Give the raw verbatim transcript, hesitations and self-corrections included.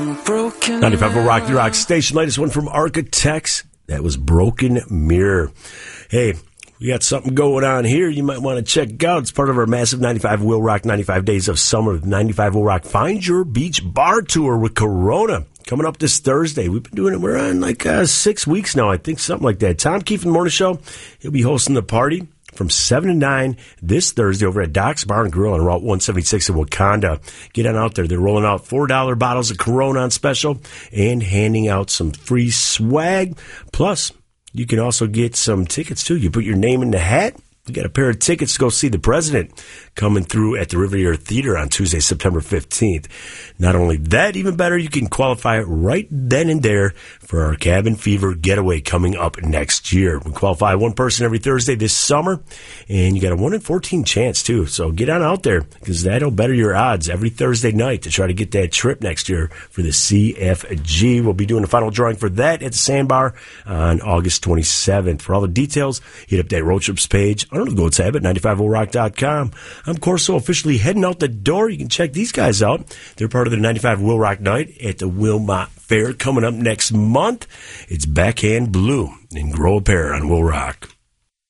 ninety-five will rock the rock station. Latest one from Architects. That was Broken Mirror. Hey, we got something going on here you might want to check out. It's part of our massive ninety-five Will Rock ninety-five Days of Summer. ninety-five Will Rock Find Your Beach Bar Tour with Corona. Coming up this Thursday. We've been doing it. We're on like uh, six weeks now, I think, something like that. Tom Keefe in the Morning Show. He'll be hosting the party from seven to nine this Thursday over at Doc's Bar and Grill on Route one seventy-six in Wakanda. Get on out there. They're rolling out four dollar bottles of Corona on special and handing out some free swag. Plus, you can also get some tickets, too. You put your name in the hat. You got a pair of tickets to go see the president coming through at the Riviera Theater on Tuesday, September fifteenth. Not only that, even better, you can qualify right then and there for our Cabin Fever getaway coming up next year. We qualify one person every Thursday this summer, and you got a one in fourteen chance, too. So get on out there, because that'll better your odds every Thursday night to try to get that trip next year for the C F G. We'll be doing a final drawing for that at the Sandbar on August twenty-seventh. For all the details, hit up that road trips page on the Go tab at ninety-five will rock dot com. I'm Corso, officially heading out the door. You can check these guys out. They're part of the ninety-five Will Rock Night at the Wilmot Fair coming up next month. It's Backhand Blue and Grow a Pair on Will Rock.